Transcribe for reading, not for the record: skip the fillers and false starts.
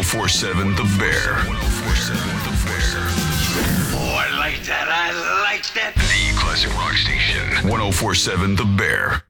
1047 The Bear. 1047 The Bear. Oh, I like that. I like that. The classic rock station. 1047 The Bear.